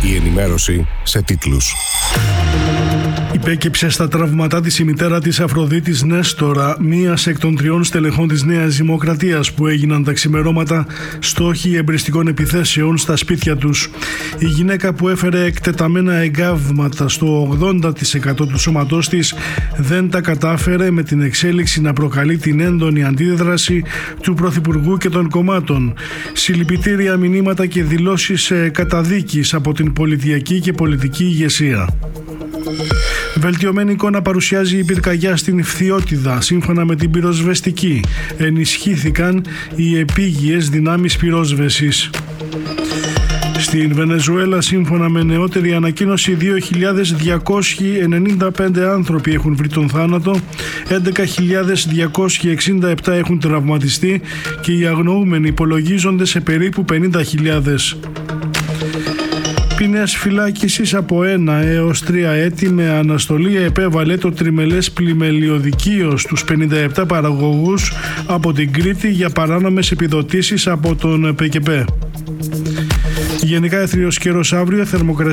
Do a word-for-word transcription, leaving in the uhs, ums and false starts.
Η ενημέρωση σε τίτλους. Υπέκυψε στα τραύματά της η μητέρα της Αφροδίτης Νέστορα, μίας εκ των τριών στελεχών της Νέας Δημοκρατίας που έγιναν τα ξημερώματα στόχοι εμπριστικών επιθέσεων στα σπίτια τους. Η γυναίκα που έφερε εκτεταμένα εγκάβματα στο ογδόντα τοις εκατό του σώματός της δεν τα κατάφερε, με την εξέλιξη να προκαλεί την έντονη αντίδραση του Πρωθυπουργού και των κομμάτων. Συλληπιτήρια, μηνύματα και δηλώσεις καταδίκης από την πολιτιακή και πολιτική ηγεσία. Βελτιωμένη εικόνα παρουσιάζει η πυρκαγιά στην Φθιώτιδα. Σύμφωνα με την πυροσβεστική, ενισχύθηκαν οι επίγειες δυνάμεις πυρόσβεσης. Στην Βενεζουέλα, σύμφωνα με νεότερη ανακοίνωση, δύο χιλιάδες διακόσιοι ενενήντα πέντε άνθρωποι έχουν βρει τον θάνατο, έντεκα χιλιάδες διακόσιοι εξήντα επτά έχουν τραυματιστεί και οι αγνοούμενοι υπολογίζονται σε περίπου πενήντα χιλιάδες. Ποινές φυλάκισης από ένα έως τρία έτη με αναστολή επέβαλε το τριμελές πλημελιωδικείο στους πενήντα επτά παραγωγούς από την Κρήτη για παράνομες επιδοτήσεις από τον ΠΚΠ. Γενικά έθριος καιρός αύριο, θερμοκρασία